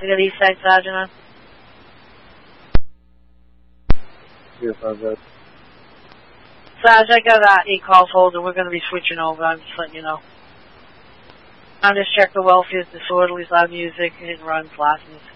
We got East Side Sergeant on. Yes, I got. Sarge, I got 8 calls holder. We're going to be switching over. I'm just letting you know. I'm just check the welfare, disorderlies, loud music, hit and runs, larcenies.